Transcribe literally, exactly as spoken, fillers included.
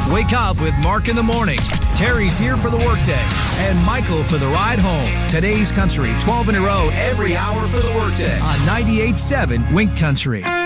Wake up with Mark in the morning. Terry's here for the workday, and Michael for the ride home. Today's Country, twelve in a row, every hour for the workday on ninety-eight point seven Wink Country.